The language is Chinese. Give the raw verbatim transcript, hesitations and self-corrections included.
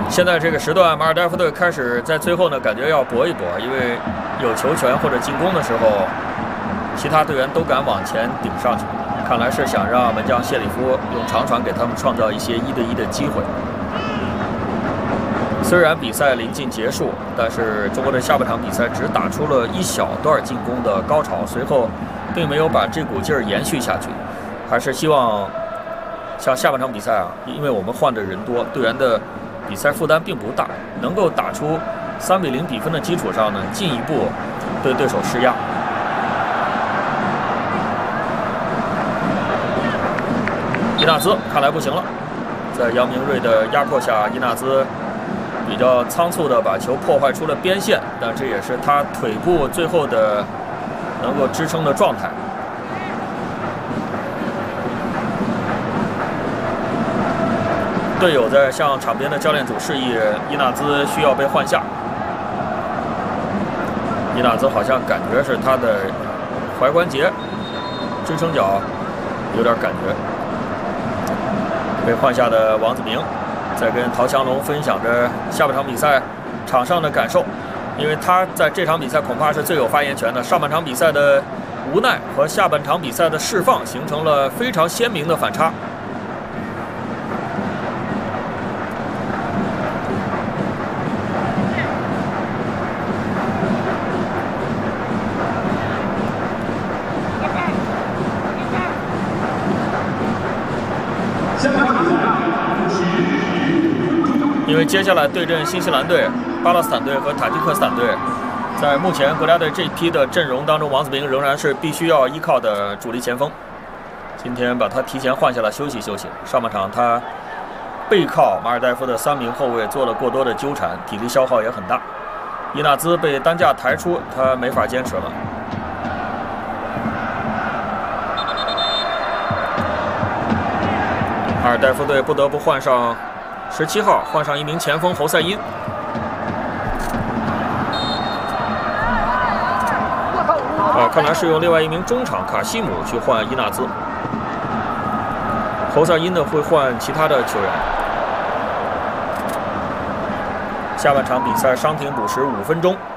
现在这个时段，马尔代夫队开始在最后呢，感觉要搏一搏，因为有球权或者进攻的时候，其他队员都敢往前顶上去。看来是想让门将谢里夫用长传给他们创造一些一对一的机会。虽然比赛临近结束，但是中国队下半场比赛只打出了一小段进攻的高潮，随后并没有把这股劲儿延续下去。还是希望像下半场比赛啊，因为我们换的人多，队员的比赛负担并不大，能够打出三比零比分的基础上呢，进一步对对手施压。伊纳兹看来不行了，在杨明瑞的压迫下，伊纳兹比较仓促地把球破坏出了边线，但这也是他腿部最后的能够支撑的状态。队友在向场边的教练组示意，伊纳兹需要被换下。伊纳兹好像感觉是他的踝关节、支撑脚有点感觉。被换下的王子明在跟陶强龙分享着下半场比赛场上的感受，因为他在这场比赛恐怕是最有发言权的。上半场比赛的无奈和下半场比赛的释放形成了非常鲜明的反差。因为接下来对阵新西兰队、巴勒斯坦队和塔吉克斯坦队，在目前国家队这批的阵容当中，王子明仍然是必须要依靠的主力前锋。今天把他提前换下来休息休息。上半场他背靠马尔代夫的三名后卫做了过多的纠缠，体力消耗也很大。伊纳兹被担架抬出，他没法坚持了。马尔代夫队不得不换上十七号，换上一名前锋侯赛因。啊，看来是用另外一名中场卡西姆去换伊纳兹。侯赛因呢会换其他的球员。下半场比赛伤停补时五分钟。